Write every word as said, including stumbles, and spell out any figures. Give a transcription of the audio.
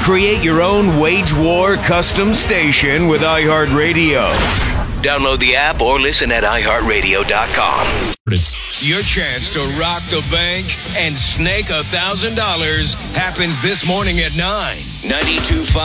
Create your own Wage War custom station with iHeartRadio. Download the app or listen at i heart radio dot com. Your chance to rock the bank and snake one thousand dollars happens this morning at nine. ninety-two point five